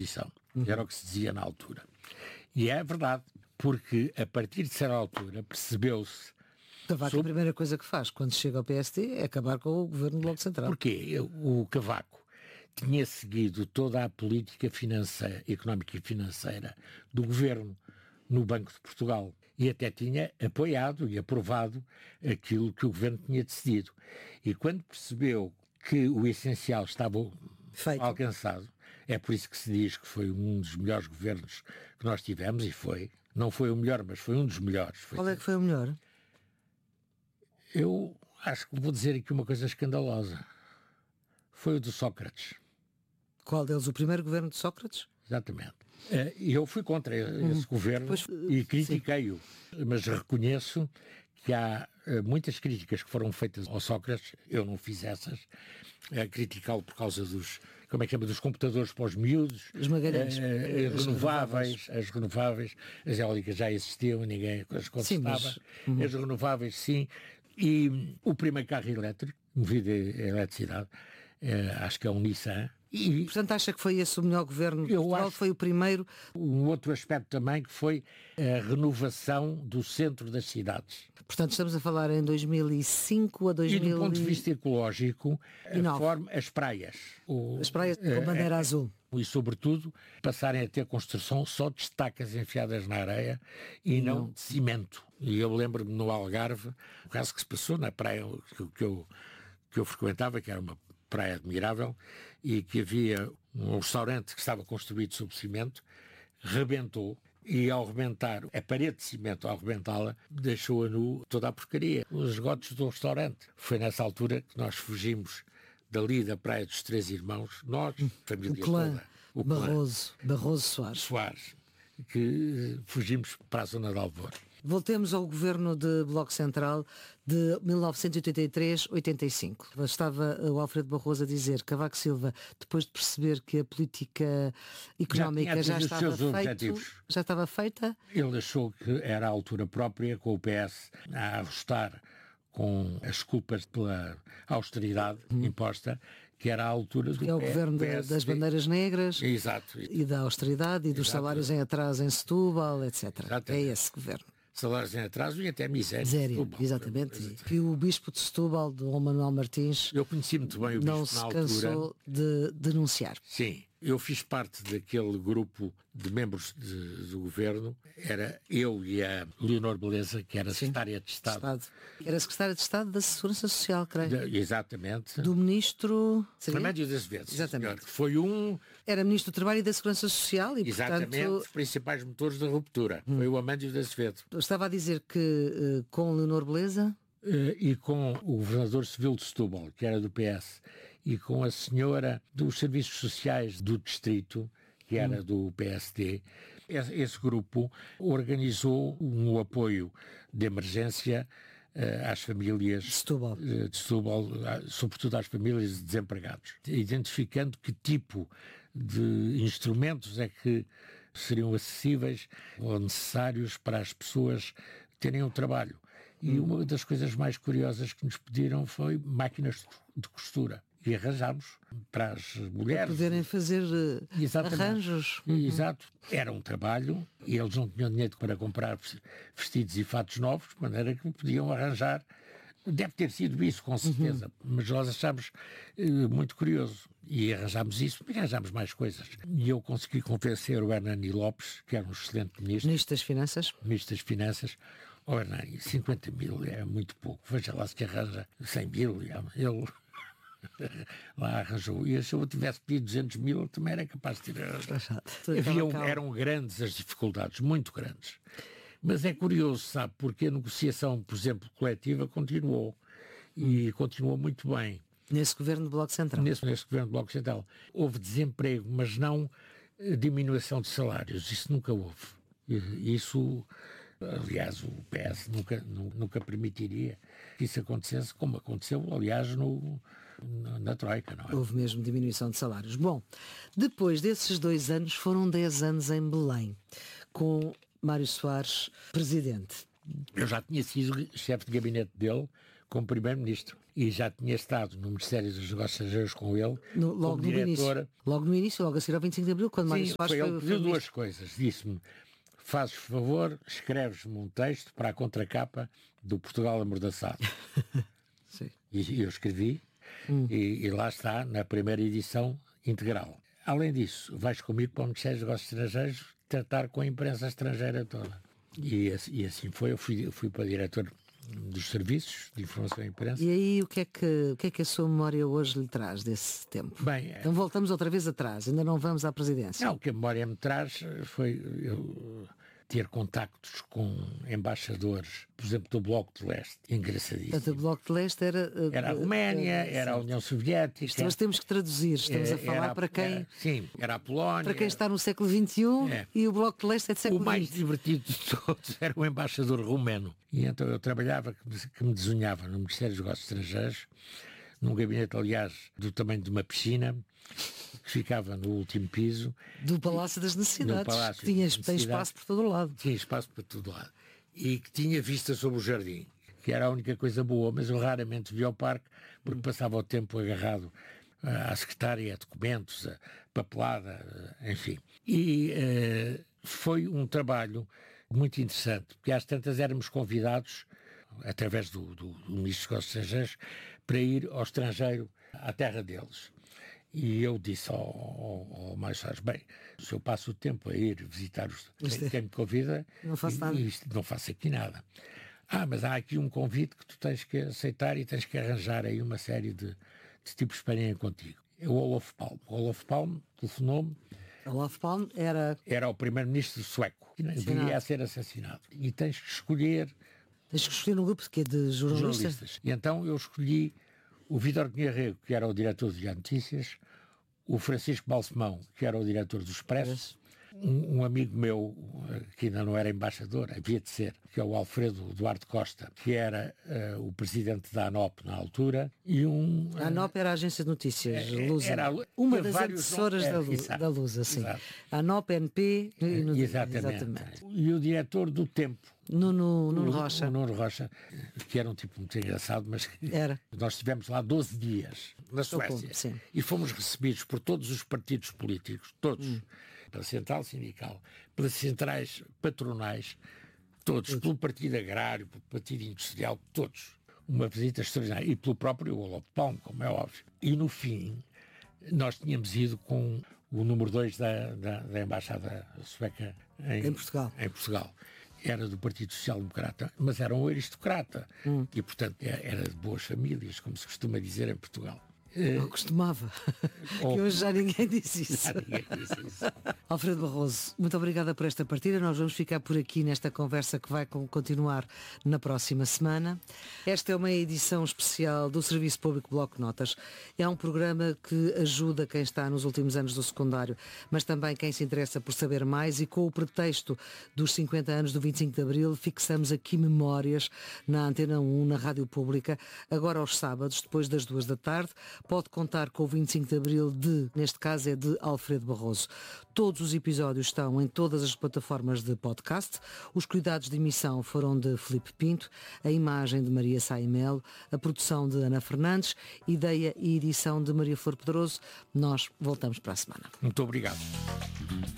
oposição. Era o que se dizia na altura. E é verdade, porque a partir de certa altura percebeu-se... Cavaco, a primeira coisa que faz quando chega ao PSD é acabar com o governo do Bloco Central. Porquê? O Cavaco tinha seguido toda a política financeira, económica e financeira do governo no Banco de Portugal e até tinha apoiado e aprovado aquilo que o governo tinha decidido. E quando percebeu que o essencial estava alcançado, é por isso que se diz que foi um dos melhores governos que nós tivemos, e foi. Não foi o melhor, mas foi um dos melhores. Qual é que foi o melhor? Eu acho que vou dizer aqui uma coisa escandalosa. Foi o de Sócrates. Qual deles? O primeiro governo de Sócrates? Exatamente. Eu fui contra esse governo e critiquei-o, mas reconheço que há muitas críticas que foram feitas ao Sócrates, eu não fiz essas, criticá-lo por causa dos, como é que chama, dos computadores para os miúdos, os Magalhães, as renováveis, as eólicas já existiam, ninguém as contestava, as renováveis sim, e o primeiro carro elétrico, movido a eletricidade, acho que é um Nissan. E, portanto, acha que foi esse o melhor governo de Portugal? Foi o primeiro? Um outro aspecto também que foi a renovação do centro das cidades. Portanto, estamos a falar em 2005 a 2000... E do ponto de vista ecológico, as praias. As praias com bandeira azul. E, sobretudo, passarem a ter construção só de estacas enfiadas na areia e não de cimento. E eu lembro-me no Algarve, o caso que se passou na praia que eu frequentava, que era uma praia admirável, e que havia um restaurante que estava construído sobre cimento, rebentou, e ao rebentar a parede de cimento, ao rebentá-la, deixou a nu toda a porcaria, os esgotos do restaurante. Foi nessa altura que nós fugimos dali da Praia dos Três Irmãos, nós, família toda. O Barroso Soares, que fugimos para a zona de Alvor. Voltemos ao governo de Bloco Central de 1983-85. Estava o Alfredo Barroso a dizer, Cavaco Silva, depois de perceber que a política económica já estava feita. Ele achou que era a altura própria, com o PS a arrostar com as culpas pela austeridade imposta, que era a altura do que é o governo das bandeiras negras. Exato. E da austeridade e dos salários em atraso em Setúbal, etc. Exatamente. É esse governo. Salários em atraso e até miséria. Setúbal, exatamente. E o bispo de Setúbal, Dom Manuel Martins, eu conheci muito bem o bispo não se cansou de denunciar. Sim. Eu fiz parte daquele grupo de membros do governo, era eu e a Leonor Beleza, que era secretária de Estado. Era secretária de Estado da Segurança Social, creio. Exatamente. Do ministro... Amandio de Azevedo. Exatamente. Foi Era ministro do Trabalho e da Segurança Social e, exatamente, portanto... os principais motores da ruptura. Foi o Amandio de Azevedo. Estava a dizer que com Leonor Beleza... E com o governador civil de Setúbal, que era do PS, e com a senhora dos serviços sociais do distrito, que era do PSD, esse grupo organizou um apoio de emergência às famílias de Setúbal, sobretudo às famílias de desempregados, identificando que tipo de instrumentos é que seriam acessíveis ou necessários para as pessoas terem um trabalho. E uma das coisas mais curiosas que nos pediram foi máquinas de costura. E arranjámos para as mulheres. Para poderem fazer arranjos. Exato. Era um trabalho e eles não tinham dinheiro para comprar vestidos e fatos novos, de maneira que podiam arranjar. Deve ter sido isso, com certeza. Mas nós achámos muito curioso. E arranjámos isso, e arranjámos mais coisas. E eu consegui convencer o Hernani Lopes, que era um excelente ministro. Ministro das Finanças. Ministro das Finanças. Oh, Hernani, 50 mil é muito pouco. Veja lá se arranja 100 mil. Ele lá arranjou. E se eu tivesse pedido 200 mil, também era capaz de tirar. Eram grandes as dificuldades, muito grandes. Mas é curioso, sabe, porque a negociação, por exemplo, coletiva continuou. E continuou muito bem. Nesse governo do Bloco Central. Nesse governo do Bloco Central. Houve desemprego, mas não diminuição de salários. Isso nunca houve. Isso, aliás, o PS nunca permitiria que isso acontecesse, como aconteceu, aliás, na Troika, não é? Houve mesmo diminuição de salários. Bom, depois desses 2 anos, foram 10 anos em Belém, com Mário Soares presidente. Eu já tinha sido chefe de gabinete dele como primeiro-ministro. e já tinha estado no Ministério dos Negócios Estrangeiros com ele, logo como diretor. Logo no início, logo a seguir ao 25 de Abril, quando Mário Soares foi ele pediu duas coisas. Disse-me, fazes favor, escreves-me um texto para a contracapa do Portugal Amordaçado. Sim. E eu escrevi, e lá está, na primeira edição integral. Além disso, vais comigo para o Ministério dos Negócios Estrangeiros tratar com a imprensa estrangeira toda. E assim foi, eu fui para diretor dos serviços de informação e imprensa. E aí o que é que a sua memória hoje lhe traz desse tempo? Bem, então voltamos outra vez atrás, ainda não vamos à presidência. Não, o que a memória me traz foi eu ter contactos com embaixadores, por exemplo, do Bloco de Leste, engraçadíssimo. Portanto, o Bloco de Leste era a Roménia, era a União Soviética. Isto nós temos que traduzir, estamos a falar para quem... Era a Polónia. Para quem está no século XXI e o Bloco de Leste é do século XX. O mais divertido de todos era o embaixador romeno. E então eu trabalhava, que me desunhava no Ministério dos Negócios Estrangeiros, num gabinete, aliás, do tamanho de uma piscina, que ficava no último piso. Do Palácio das Necessidades, que tem espaço por todo o lado. Tinha espaço por todo lado. E que tinha vista sobre o jardim, que era a única coisa boa, mas eu raramente via o parque, porque passava o tempo agarrado à secretária, a documentos, a papelada, enfim. E foi um trabalho muito interessante, porque às tantas éramos convidados, através do Ministro dos Negócios Estrangeiros, para ir ao estrangeiro, à terra deles. E eu disse ao Mário Soares, bem, se eu passo o tempo a ir visitar quem me convida, não faço nada. Não faço aqui nada. Mas há aqui um convite que tu tens que aceitar e tens que arranjar aí uma série de tipos para irem contigo. É o Olof Palme. O Olof Palme telefonou-me. Olof Palme era o primeiro-ministro sueco, que viria a ser assassinado. E tens que escolher... Tens que escolher um grupo de jornalistas. E então eu escolhi o Vítor Guerreiro, que era o diretor do Diário Notícias, o Francisco Balsemão, que era o diretor do Expresso, um amigo meu, que ainda não era embaixador, havia de ser, que é o Alfredo Duarte Costa, que era o presidente da ANOP na altura, e A ANOP era a agência de notícias, Lusa. Uma das antecessoras da Lusa, sim. A ANOP, NP... Exatamente. E o diretor do Tempo, Nuno Rocha. O Nuno Rocha, que era um tipo muito engraçado, mas nós estivemos lá 12 dias, na Suécia, e fomos recebidos por todos os partidos políticos, todos, pela Central Sindical, pelas centrais patronais, todos, pelo Partido Agrário, pelo Partido Industrial, todos. Uma visita extraordinária. E pelo próprio Olof Palme, como é óbvio. E no fim, nós tínhamos ido com o número 2 da Embaixada Sueca em Portugal. Era do Partido Social Democrata, mas era um aristocrata. E, portanto, era de boas famílias, como se costuma dizer em Portugal. Eu costumava, que hoje já ninguém disse isso. Alfredo Barroso, muito obrigada por esta partida. Nós vamos ficar por aqui nesta conversa que vai continuar na próxima semana. Esta é uma edição especial do Serviço Público Bloco de Notas. É um programa que ajuda quem está nos últimos anos do secundário, mas também quem se interessa por saber mais, e com o pretexto dos 50 anos do 25 de Abril, fixamos aqui memórias na Antena 1, na Rádio Pública, agora aos sábados, depois das 2 da tarde. Pode contar com o 25 de Abril neste caso é de Alfredo Barroso. Todos os episódios estão em todas as plataformas de podcast. Os cuidados de emissão foram de Filipe Pinto, a imagem de Maria Saimelo, a produção de Ana Fernandes, ideia e edição de Maria Flor Pedroso. Nós voltamos para a semana. Muito obrigado.